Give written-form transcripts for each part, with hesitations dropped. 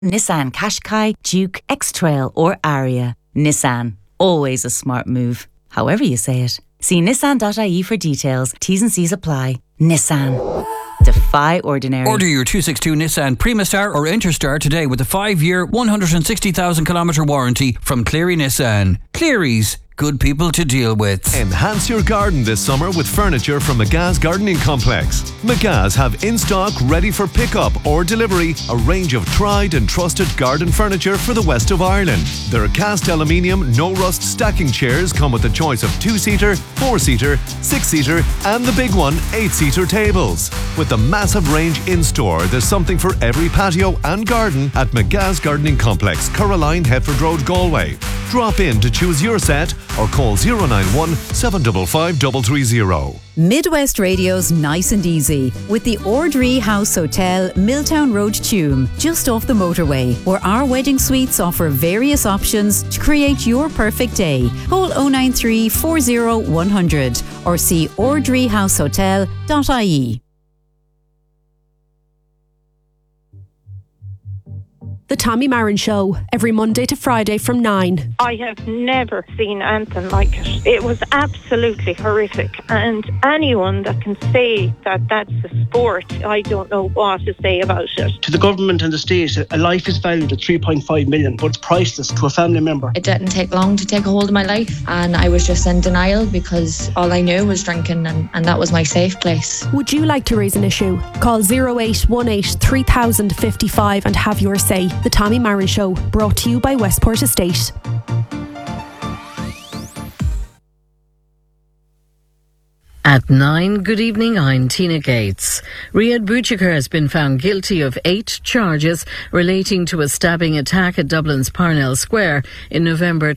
Nissan Qashqai, Duke, X-Trail or Aria. Nissan. Always a smart move. However you say it. See nissan.ie for details. T's and C's apply. Nissan. Defy ordinary. Order your 262 Nissan Primastar or Interstar today with a 5-year, 160,000 kilometre warranty from Cleary Nissan. Cleary's. Good people to deal with. Enhance your garden this summer with furniture from McGa's Gardening Complex. McGa's have in stock, ready for pickup or delivery, a range of tried and trusted garden furniture for the west of Ireland. Their cast aluminium, no rust stacking chairs come with a choice of 2-seater, 4-seater, 6-seater and the big one, 8-seater tables. With the massive range in store, there's something for every patio and garden at McGa's Gardening Complex, Caroline, Hetford Road, Galway. Drop in to choose your set or call 091 755 330. Midwest Radio's Nice and Easy with the Ordree House Hotel, Milltown Road, Tuam, just off the motorway, where our wedding suites offer various options to create your perfect day. Call 093 40 100 or see ordreehousehotel.ie. The Tommy Marin Show, every Monday to Friday from 9. I have never seen anything like it. It was absolutely horrific. And anyone that can say that that's a sport, I don't know what to say about it. To the government and the state, a life is valued at 3.5 million, but it's priceless to a family member. It didn't take long to take a hold of my life, and I was just in denial because all I knew was drinking, and that was my safe place. Would you like to raise an issue? Call 0818 3055 and have your say. The Tommy Marin Show, brought to you by Westport Estate. At 9, good evening, I'm Tina Gates. Riyad Bouchikar has been found guilty of 8 charges relating to a stabbing attack at Dublin's Parnell Square in November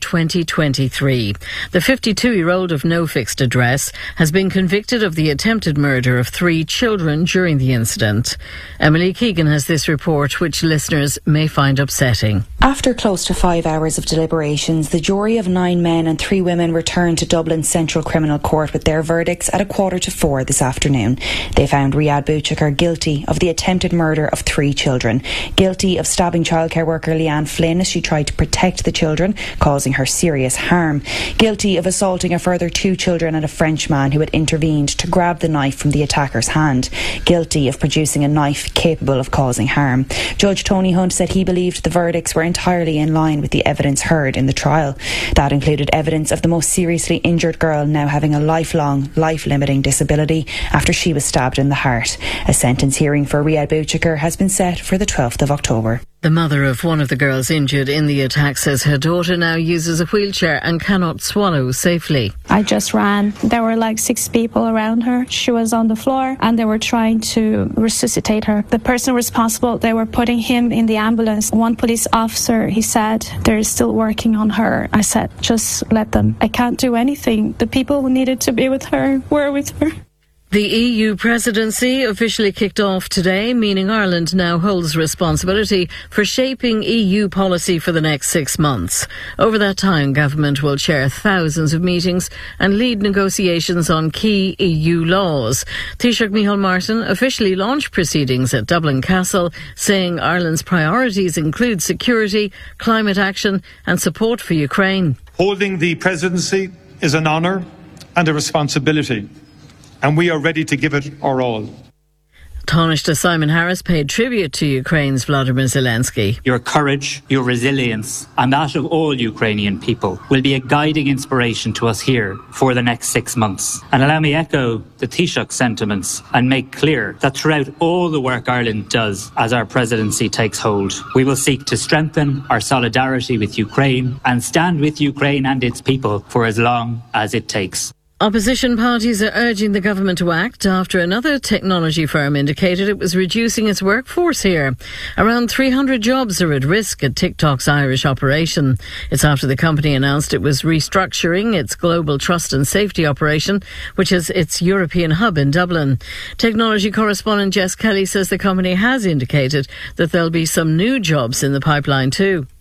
2023. The 52-year-old of no fixed address has been convicted of the attempted murder of 3 children during the incident. Emily Keegan has this report, which listeners may find upsetting. After close to 5 hours of deliberations, the jury of 9 men and 3 women returned to Dublin's Central Criminal Court with their verdicts at 3:45 this afternoon. They found Riyad Bouchikar guilty of the attempted murder of 3 children, guilty of stabbing childcare worker Leanne Flynn as she tried to protect the children, causing her serious harm, guilty of assaulting a further 2 children and a Frenchman who had intervened to grab the knife from the attacker's hand, guilty of producing a knife capable of causing harm. Judge Tony Hunt said he believed the verdicts were entirely in line with the evidence heard in the trial. That included evidence of the most seriously injured girl now having a lifelong, life-limiting disability after she was stabbed in the heart. A sentence hearing for Riyad Bouchikar has been set for the 12th of October. The mother of one of the girls injured in the attack says her daughter now uses a wheelchair and cannot swallow safely. I just ran. There were like 6 people around her. She was on the floor and they were trying to resuscitate her. The person responsible, they were putting him in the ambulance. One police officer, he said, they're still working on her. I said, just let them. I can't do anything. The people who needed to be with her were with her. The EU presidency officially kicked off today, meaning Ireland now holds responsibility for shaping EU policy for the next 6 months. Over that time, government will chair thousands of meetings and lead negotiations on key EU laws. Taoiseach Micheál Martin officially launched proceedings at Dublin Castle, saying Ireland's priorities include security, climate action and support for Ukraine. Holding the presidency is an honour and a responsibility, and we are ready to give it our all. Taoiseach Simon Harris paid tribute to Ukraine's Volodymyr Zelensky. Your courage, your resilience, and that of all Ukrainian people will be a guiding inspiration to us here for the next 6 months. And allow me echo the Taoiseach sentiments and make clear that throughout all the work Ireland does as our presidency takes hold, we will seek to strengthen our solidarity with Ukraine and stand with Ukraine and its people for as long as it takes. Opposition parties are urging the government to act after another technology firm indicated it was reducing its workforce here. Around 300 jobs are at risk at TikTok's Irish operation. It's after the company announced it was restructuring its global trust and safety operation, which is its European hub in Dublin. Technology correspondent Jess Kelly says the company has indicated that there'll be some new jobs in the pipeline too.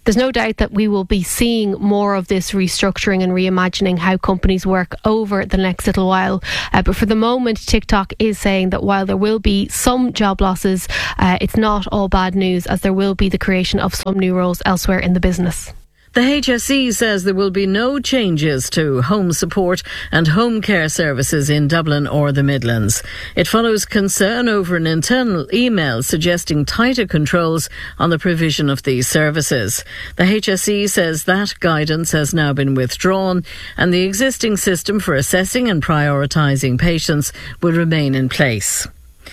There's no doubt that we will be seeing more of this restructuring and reimagining how companies work over the next little while. But for the moment, TikTok is saying that while there will be some job losses, it's not all bad news, as there will be the creation of some new roles elsewhere in the business. The HSE says there will be no changes to home support and home care services in Dublin or the Midlands. It follows concern over an internal email suggesting tighter controls on the provision of these services. The HSE says that guidance has now been withdrawn and the existing system for assessing and prioritising patients will remain in place.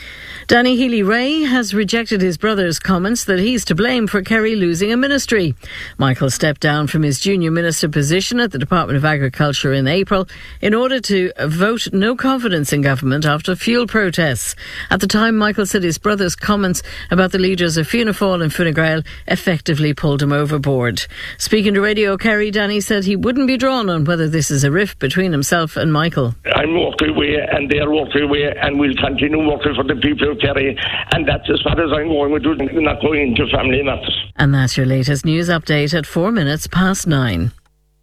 Danny Healy-Rae has rejected his brother's comments that he's to blame for Kerry losing a ministry. Michael stepped down from his junior minister position at the Department of Agriculture in April in order to vote no confidence in government after fuel protests. At the time, Michael said his brother's comments about the leaders of Fianna Fáil and Fine Gael effectively pulled him overboard. Speaking to Radio Kerry, Danny said he wouldn't be drawn on whether this is a rift between himself and Michael. I'm walking away and they're walking away, and we'll continue working for the people of Kerry, and that's as far as I'm going with it, not going into family matters. And that's your latest news update at 9:04.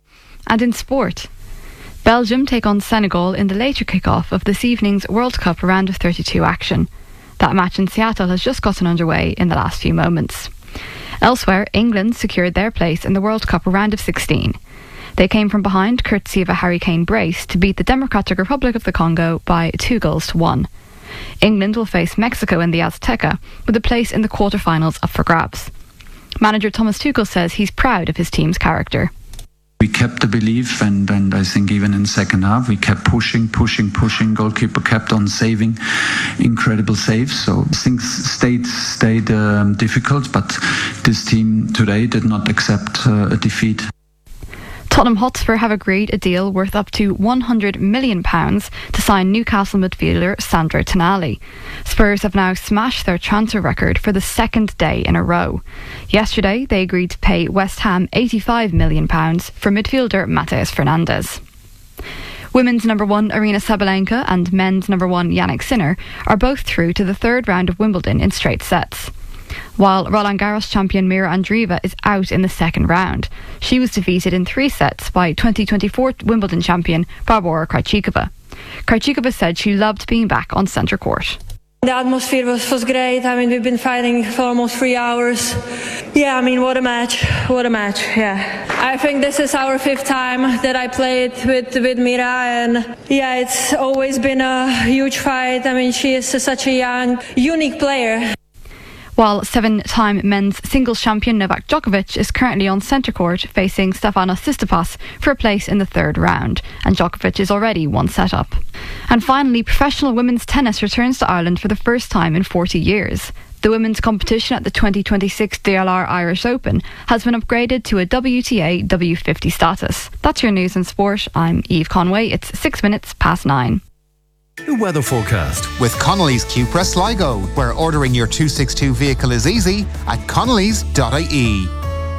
And in sport, Belgium take on Senegal in the later kick-off of this evening's World Cup round of 32 action. That match in Seattle has just gotten underway in the last few moments. Elsewhere, England secured their place in the World Cup round of 16. They came from behind courtesy of a Harry Kane brace to beat the Democratic Republic of the Congo by 2-1. England will face Mexico in the Azteca, with a place in the quarter-finals up for grabs. Manager Thomas Tuchel says he's proud of his team's character. We kept the belief, and I think even in the second half we kept pushing. Goalkeeper kept on saving incredible saves, so things stayed difficult, but this team today did not accept a defeat. Tottenham Hotspur have agreed a deal worth up to £100 million to sign Newcastle midfielder Sandro Tonali. Spurs have now smashed their transfer record for the second day in a row. Yesterday, they agreed to pay West Ham £85 million for midfielder Matheus Fernandes. Women's number 1 Arina Sabalenka and men's number 1 Jannik Sinner are both through to the third round of Wimbledon in straight sets. While Roland Garros champion Mira Andreeva is out in the second round. She was defeated in 3 sets by 2024 Wimbledon champion Barbora Krejcikova. Krejcikova said she loved being back on centre court. The atmosphere was great. I mean, we've been fighting for almost 3 hours. Yeah, I mean, what a match, yeah. I think this is our 5th time that I played with Mira, and yeah, it's always been a huge fight. I mean, she is such a young, unique player. While 7-time men's singles champion Novak Djokovic is currently on centre court facing Stefanos Tsitsipas for a place in the third round, and Djokovic is already 1 set up. And finally, professional women's tennis returns to Ireland for the first time in 40 years. The women's competition at the 2026 DLR Irish Open has been upgraded to a WTA W50 status. That's your news and sport. I'm Eve Conway. It's 9:06. The weather forecast with Connolly's Cupra Sligo, where ordering your 262 vehicle is easy at connellys.ie.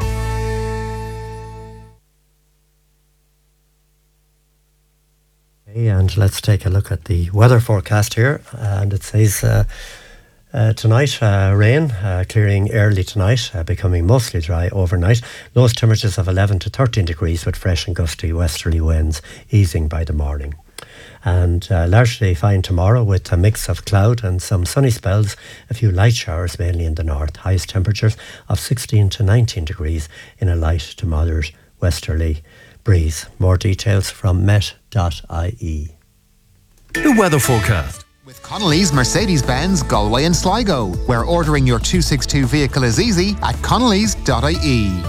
And let's take a look at the weather forecast here, and it says tonight rain, clearing early tonight, becoming mostly dry overnight. Lowest temperatures of 11 to 13 degrees with fresh and gusty westerly winds easing by the morning. And largely fine tomorrow with a mix of cloud and some sunny spells, a few light showers mainly in the north. Highest temperatures of 16 to 19 degrees in a light to moderate westerly breeze. More details from met.ie. The weather forecast with Connolly's Mercedes-Benz Galway and Sligo, where ordering your 262 vehicle is easy at connellys.ie.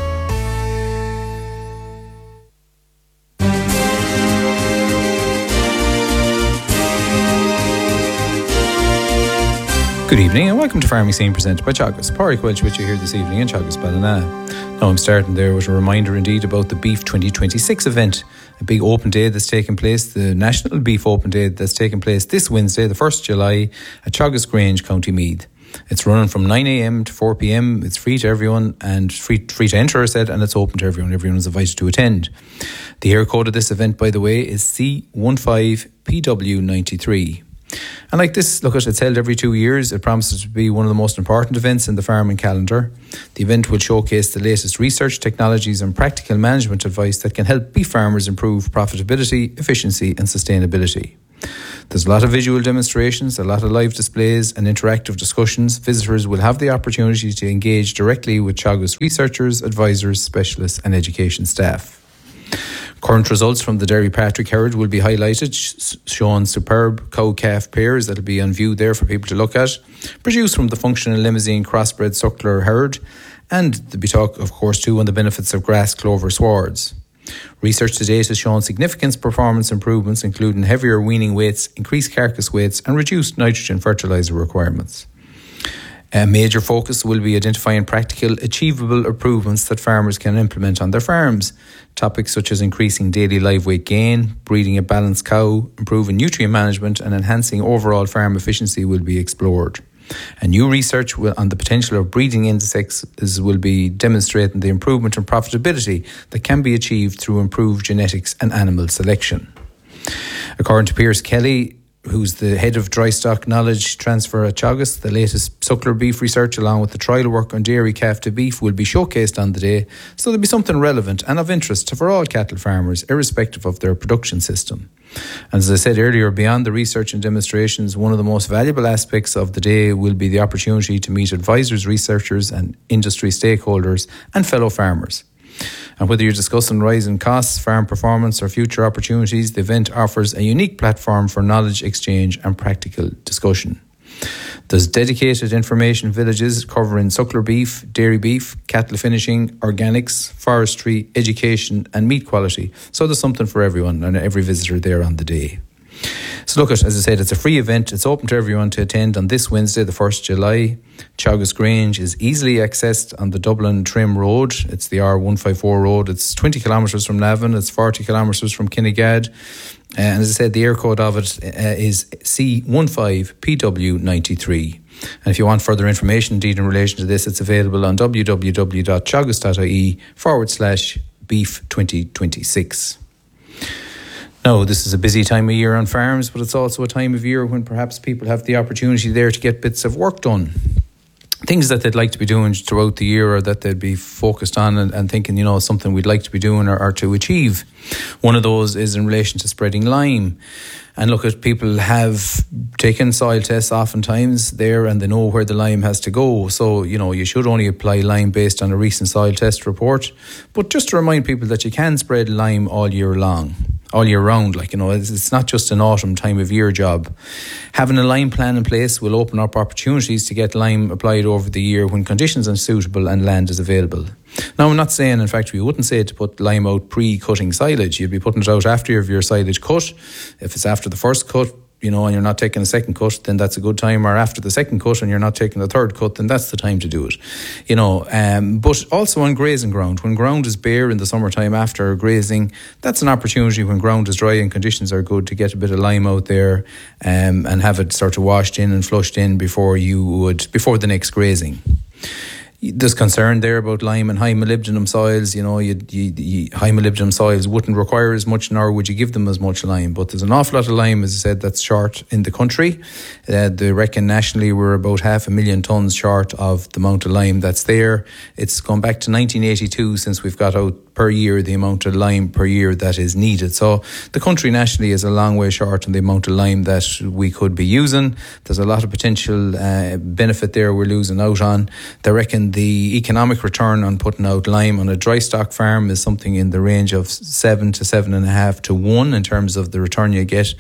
Good evening and welcome to Farming Scene presented by Teagasc. Pádraig Welch with you here this evening in Teagasc Ballina. Now I'm starting there with a reminder indeed about the Beef 2026 event, a big open day that's taking place, the National Beef Open Day that's taking place this Wednesday, the 1st July at Teagasc Grange, County Meath. It's running from 9 a.m. to 4 p.m. It's free to everyone and free to enter, I said, and it's open to everyone. Everyone is invited to attend. The air code of this event, by the way, is C15PW93. And like this, look, it's held every 2 years. It promises to be one of the most important events in the farming calendar. The event will showcase the latest research, technologies and practical management advice that can help beef farmers improve profitability, efficiency and sustainability. There's a lot of visual demonstrations, a lot of live displays and interactive discussions. Visitors will have the opportunity to engage directly with Teagasc researchers, advisors, specialists and education staff. Current results from the Derry Patrick herd will be highlighted, showing superb cow-calf pairs that will be on view there for people to look at, produced from the functional Limousin crossbred suckler herd, and there'll be talk, of course, too, on the benefits of grass clover swards. Research to date has shown significant performance improvements, including heavier weaning weights, increased carcass weights, and reduced nitrogen fertiliser requirements. A major focus will be identifying practical, achievable improvements that farmers can implement on their farms. Topics such as increasing daily live weight gain, breeding a balanced cow, improving nutrient management and enhancing overall farm efficiency will be explored. And new research on the potential of breeding insects will be demonstrating the improvement in profitability that can be achieved through improved genetics and animal selection. According to Pierce Kelly, who's the head of dry stock knowledge transfer at Teagasc, the latest suckler beef research along with the trial work on dairy calf to beef will be showcased on the day, so there'll be something relevant and of interest for all cattle farmers irrespective of their production system. And as I said earlier, beyond the research and demonstrations, one of the most valuable aspects of the day will be the opportunity to meet advisors, researchers and industry stakeholders and fellow farmers. And whether you're discussing rising costs, farm performance or future opportunities, the event offers a unique platform for knowledge exchange and practical discussion. There's dedicated information villages covering suckler beef, dairy beef, cattle finishing, organics, forestry, education and meat quality. So there's something for everyone and every visitor there on the day. So look, as I said, it's a free event. It's open to everyone to attend on this Wednesday, the 1st July. Teagasc Grange is easily accessed on the Dublin Trim Road. It's the R154 road. It's 20 kilometres from Navan. It's 40 kilometres from Kinnegad. And as I said, the air code of it is C15PW93. And if you want further information indeed in relation to this, it's available on www.teagasc.ie/beef2026. No, this is a busy time of year on farms, but it's also a time of year when perhaps people have the opportunity there to get bits of work done. Things that they'd like to be doing throughout the year or that they'd be focused on and thinking, you know, something we'd like to be doing or to achieve. One of those is in relation to spreading lime. And look, at people have taken soil tests oftentimes there and they know where the lime has to go. So, you know, you should only apply lime based on a recent soil test report. But just to remind people that you can spread lime all year long. All year round, like, you know, it's not just an autumn time of year job. Having a lime plan in place will open up opportunities to get lime applied over the year when conditions are suitable and land is available. Now, I'm not saying, in fact, we wouldn't say to put lime out pre-cutting silage. You'd be putting it out after your silage cut. If it's after the first cut, you know, and you're not taking a second cut, then that's a good time. Or after the second cut and you're not taking the third cut, then that's the time to do it. You know, but also on grazing ground. When ground is bare in the summertime after grazing, that's an opportunity when ground is dry and conditions are good to get a bit of lime out there and have it sort of washed in and flushed in before the next grazing. There's concern there about lime and high molybdenum soils. You know, high molybdenum soils wouldn't require as much, nor would you give them as much lime. But there's an awful lot of lime, as I said, that's short in the country. They reckon nationally we're about 500,000 tonnes short of the amount of lime that's there. It's gone back to 1982 since we've got out per year the amount of lime per year that is needed. So the country nationally is a long way short on the amount of lime that we could be using. There's a lot of potential benefit there we're losing out on. They reckon the economic return on putting out lime on a dry stock farm is something in the range of 7 to 7.5 to 1 in terms of the return you get.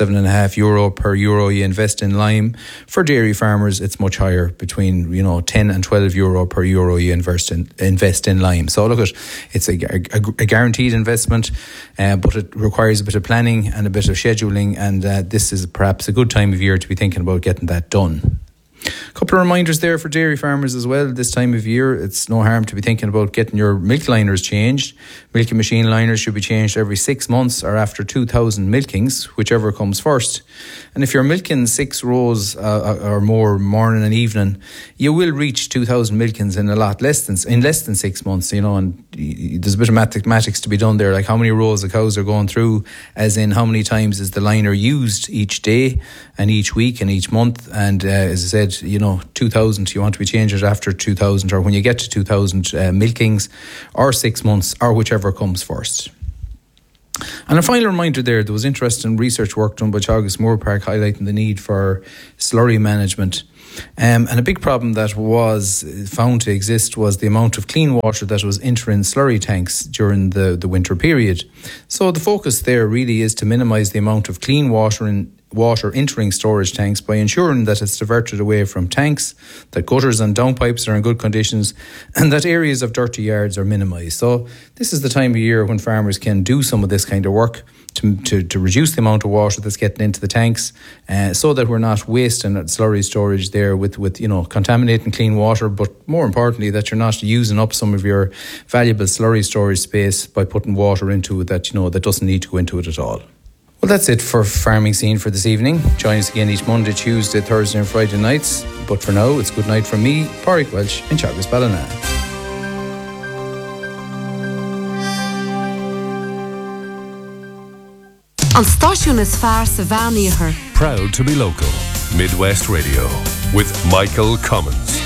€7.5 per euro you invest in lime. For dairy farmers, it's much higher, between 10 and €12 per euro you invest in lime. So look, it's a guaranteed investment, but it requires a bit of planning and a bit of scheduling, and this is perhaps a good time of year to be thinking about getting that done. A couple of reminders there for dairy farmers as well. This time of year, it's no harm to be thinking about getting your milk liners changed. Milking machine liners should be changed every 6 months or after 2,000 milkings, whichever comes first. And if you're milking 6 rows or more morning and evening, you will reach 2,000 milkings in less than 6 months, and there's a bit of mathematics to be done there, like how many rows the cows are going through, as in how many times is the liner used each day and each week and each month. And as I said, 2,000, you want to be changing it after 2,000, or when you get to 2,000 milkings, or 6 months, or whichever comes first. And a final reminder there was interesting research work done by Teagasc Moore Park highlighting the need for slurry management. And a big problem that was found to exist was the amount of clean water that was entering slurry tanks during the winter period. So the focus there really is to minimise the amount of clean water entering storage tanks by ensuring that it's diverted away from tanks, that gutters and downpipes are in good conditions, and that areas of dirty yards are minimised. So this is the time of year when farmers can do some of this kind of work to reduce the amount of water that's getting into the tanks, so that we're not wasting slurry storage there with contaminating clean water, but more importantly that you're not using up some of your valuable slurry storage space by putting water into it that doesn't need to go into it at all. Well, that's it for Farming Scene for this evening. Join us again each Monday, Tuesday, Thursday and Friday nights. But for now, it's good night from me, Pádraig Welch in Teagasc Ballina. An stáisiún is fearr sa bhean iarthar. Proud to be local. Midwest Radio with Michael Cummins.